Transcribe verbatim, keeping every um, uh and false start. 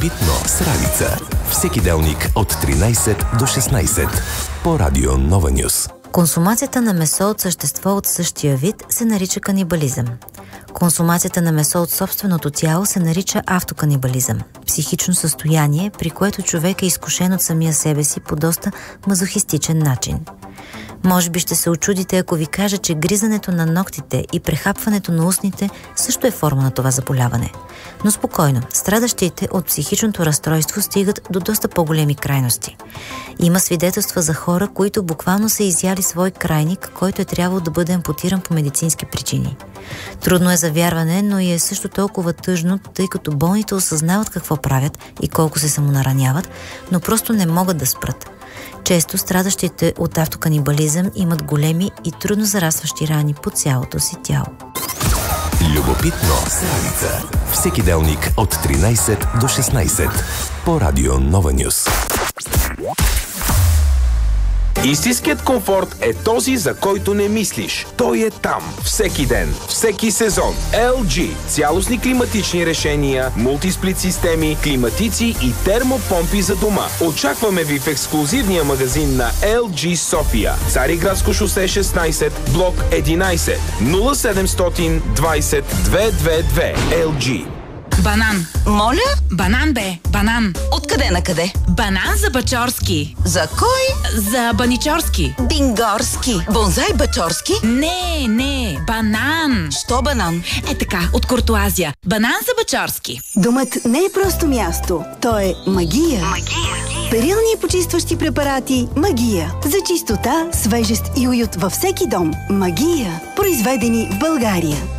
Любопитно с Ралица. Всеки делник от тринайсет до шестнайсет по Радио Нова Нюс. Консумацията на месо от същество от същия вид се нарича канибализъм. Консумацията на месо от собственото тяло се нарича автоканибализъм. Психично състояние, при което човек е изкушен от самия себе си по доста мазохистичен начин. Може би ще се очудите, ако ви кажа, че гризането на ногтите и прехапването на устните също е форма на това заболяване. Но спокойно, страдащите от психичното разстройство стигат до доста по-големи крайности. Има свидетелства за хора, които буквално са изяли свой крайник, който е трябвало да бъде ампутиран по медицински причини. Трудно е за вярване, но и е също толкова тъжно, тъй като болните осъзнават какво правят и колко се самонараняват, но просто не могат да спрат. Често страдащите от автоканибализъм имат големи и трудно зарастващи рани по цялото си тяло. Любопитно с Ралица. Всеки делник от тринайсет до шестнайсет по Радио Нова Нюс. Истинският комфорт е този, за който не мислиш. Той е там. Всеки ден, всеки сезон. ел джи. Цялостни климатични решения, мултисплит системи, климатици и термопомпи за дома. Очакваме ви в ексклузивния магазин на ел джи София. Цариградско шосе шестнайсет, блок единайсет, нула седемстотин двайсет двеста двадесет и две. ел джи. Банан. Моля? Банан бе, банан. Откъде на къде? Банан за Бачорски. За кой? За Баничорски. Бингорски. Бонзай Бачорски? Не, не, банан. Що банан? Е така, от Куртуазия. Банан за Бачорски. Домът не е просто място. То е магия. Магия. Перилни и почистващи препарати Магия. За чистота, свежест и уют във всеки дом. Магия. Произведени в България.